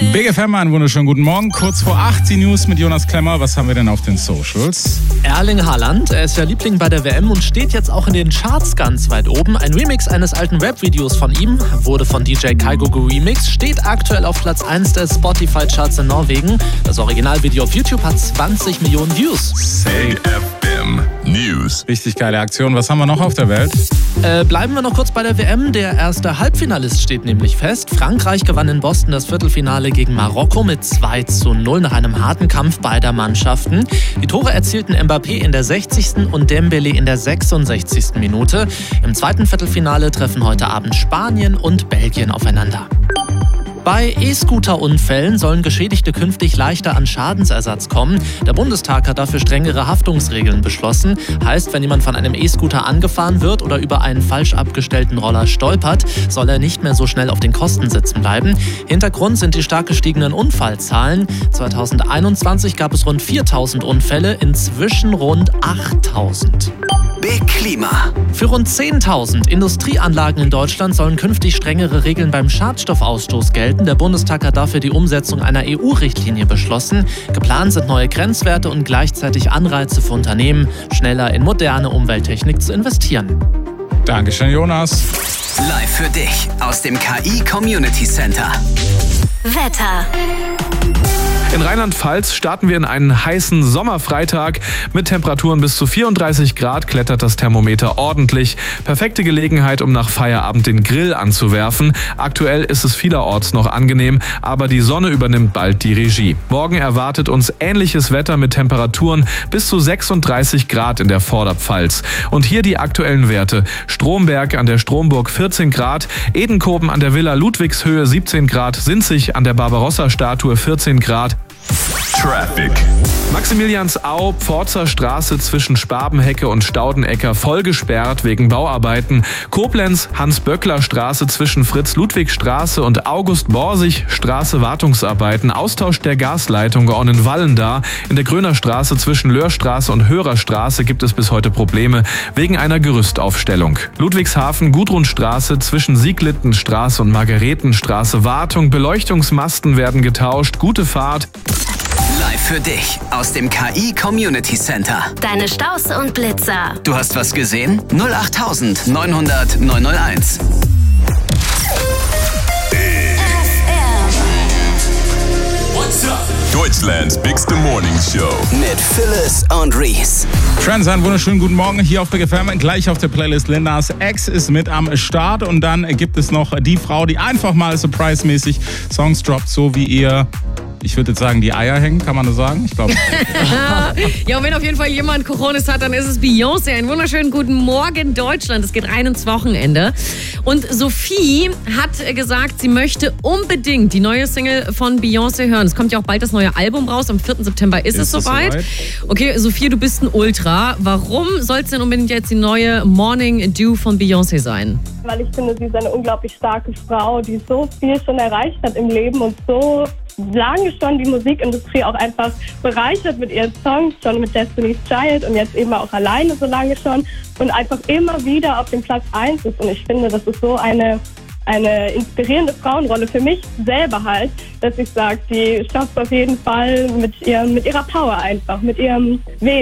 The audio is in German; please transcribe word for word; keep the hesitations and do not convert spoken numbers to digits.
Big F M, einen wunderschönen guten Morgen. Kurz vor acht, die News mit Jonas Klemmer. Was haben wir denn auf den Socials? Erling Haaland, er ist ja Liebling bei der W M und steht jetzt auch in den Charts ganz weit oben. Ein Remix eines alten Rap-Videos von ihm wurde von D J Kygo geremixed, steht aktuell auf Platz eins der Spotify-Charts in Norwegen. Das Originalvideo auf YouTube hat zwanzig Millionen Views. Big F M News. Richtig geile Aktion. Was haben wir noch auf der Welt? Äh, bleiben wir noch kurz bei der W M. Der erste Halbfinalist steht nämlich fest. Frankreich gewann in Boston das Viertelfinale gegen Marokko mit zwei zu null nach einem harten Kampf beider Mannschaften. Die Tore erzielten Mbappé in der sechzigsten und Dembélé in der sechsundsechzigsten Minute. Im zweiten Viertelfinale treffen heute Abend Spanien und Belgien aufeinander. Bei E-Scooter-Unfällen sollen Geschädigte künftig leichter an Schadensersatz kommen. Der Bundestag hat dafür strengere Haftungsregeln beschlossen. Heißt, wenn jemand von einem E-Scooter angefahren wird oder über einen falsch abgestellten Roller stolpert, soll er nicht mehr so schnell auf den Kosten sitzen bleiben. Hintergrund sind die stark gestiegenen Unfallzahlen. zweitausendeinundzwanzig gab es rund viertausend Unfälle, inzwischen rund achttausend. Big Klima. Für rund zehntausend Industrieanlagen in Deutschland sollen künftig strengere Regeln beim Schadstoffausstoß gelten. Der Bundestag hat dafür die Umsetzung einer E U-Richtlinie beschlossen. Geplant sind neue Grenzwerte und gleichzeitig Anreize für Unternehmen, schneller in moderne Umwelttechnik zu investieren. Dankeschön, Jonas. Live für dich aus dem K I Community Center. Wetter. In Rheinland-Pfalz starten wir in einen heißen Sommerfreitag. Mit Temperaturen bis zu vierunddreißig Grad klettert das Thermometer ordentlich. Perfekte Gelegenheit, um nach Feierabend den Grill anzuwerfen. Aktuell ist es vielerorts noch angenehm, aber die Sonne übernimmt bald die Regie. Morgen erwartet uns ähnliches Wetter mit Temperaturen bis zu sechsunddreißig Grad in der Vorderpfalz. Und hier die aktuellen Werte. Stromberg an der Stromburg vierzehn Grad, Edenkoben an der Villa Ludwigshöhe siebzehn Grad, Sinzig an der Barbarossa-Statue vierzehn Grad. Traffic. Maximiliansau, Pforzer Straße zwischen Spabenhecke und Staudenecker voll gesperrt wegen Bauarbeiten. Koblenz, Hans-Böckler-Straße zwischen Fritz-Ludwig-Straße und August-Borsig-Straße Wartungsarbeiten. Austausch der Gasleitung Ornenwallen-da. In der Gröner Straße zwischen Löhrstraße und Hörerstraße gibt es bis heute Probleme wegen einer Gerüstaufstellung. Ludwigshafen, Gudrunstraße zwischen Sieglittenstraße und Margaretenstraße Wartung. Beleuchtungsmasten werden getauscht. Gute Fahrt. Live für dich aus dem K I Community Center. Deine Staus und Blitzer. Du hast was gesehen? null acht neunhundert neunhunderteins. Deutschlands bigste Morning Show. Mit Phyllis und Reese. Friends, einen wunderschönen guten Morgen hier auf Big F M. Gleich auf der Playlist Lindas Ex ist mit am Start. Und dann gibt es noch die Frau, die einfach mal surprise-mäßig Songs droppt, so wie ihr... Ich würde jetzt sagen, die Eier hängen, kann man das sagen? Ich glaube. Ja, und wenn auf jeden Fall jemand Coronis hat, dann ist es Beyoncé. Einen wunderschönen guten Morgen, Deutschland. Es geht rein ins Wochenende. Und Sophie hat gesagt, sie möchte unbedingt die neue Single von Beyoncé hören. Es kommt ja auch bald das neue Album raus. Am vierten September ist, ist es soweit. soweit. Okay, Sophie, du bist ein Ultra. Warum soll es denn unbedingt jetzt die neue Morning Dew von Beyoncé sein? Weil ich finde, sie ist eine unglaublich starke Frau, die so viel schon erreicht hat im Leben und so lange schon die Musikindustrie auch einfach bereichert mit ihren Songs, schon mit Destiny's Child und jetzt eben auch alleine so lange schon und einfach immer wieder auf dem Platz eins ist. Und ich finde, das ist so eine, eine inspirierende Frauenrolle für mich selber halt, dass ich sage, die schafft auf jeden Fall mit, ihrem, mit ihrer Power einfach, mit ihrem Wesen.